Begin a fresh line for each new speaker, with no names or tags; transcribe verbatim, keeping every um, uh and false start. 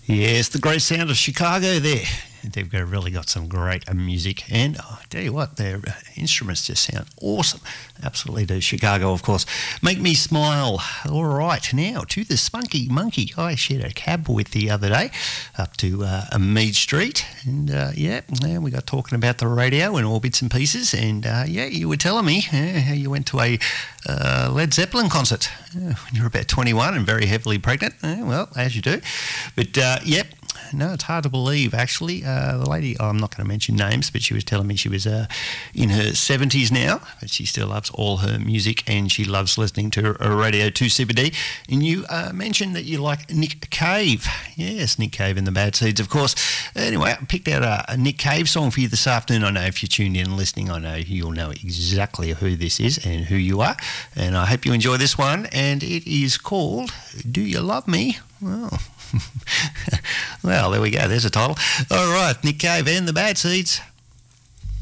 Yes, the great sound of Chicago there. They've got, really got some great uh, music, and oh, I tell you what, their uh, instruments just sound awesome. Absolutely do. Chicago, of course. Make Me Smile. All right, now to the Spunky Monkey I shared a cab with the other day up to uh, Mead Street, and uh, yeah, yeah, we got talking about the radio and all bits and pieces, and uh, yeah, you were telling me uh, how you went to a uh, Led Zeppelin concert uh, when you were about twenty-one and very heavily pregnant. Uh, well, as you do. But uh, yep. No, it's hard to believe, actually. Uh, the lady, oh, I'm not going to mention names, but she was telling me she was uh, in her seventies now, but she still loves all her music and she loves listening to uh, Radio two C B D. And you uh, mentioned that you like Nick Cave. Yes, Nick Cave and the Bad Seeds, of course. Anyway, I picked out a, a Nick Cave song for you this afternoon. I know if you're tuned in and listening, I know you'll know exactly who this is and who you are. And I hope you enjoy this one. And it is called Do You Love Me? Well... well, there we go. There's a title. All right, Nick Cave and the Bad Seeds.